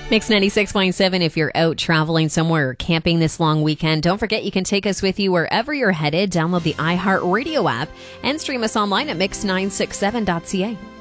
Mix 96.7 if you're out traveling somewhere or camping this long weekend. Don't forget you can take us with you wherever you're headed. Download the iHeartRadio app and stream us online at mix967.ca.